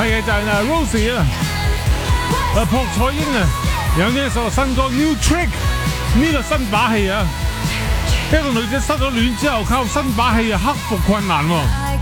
係嘅，就係Rosie 啊，朴彩英啊，有呢一首新歌 New Trick， 呢個新把戲啊，一個女仔失咗戀之後靠新把戲啊克服困難喎。